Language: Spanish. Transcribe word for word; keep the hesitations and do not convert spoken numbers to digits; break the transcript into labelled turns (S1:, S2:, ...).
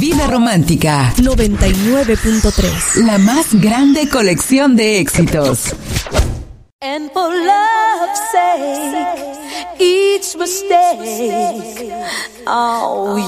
S1: Vida Romántica
S2: noventa y nueve punto tres.
S1: La más grande colección de éxitos.
S3: And for love's sake, each mistake, oh,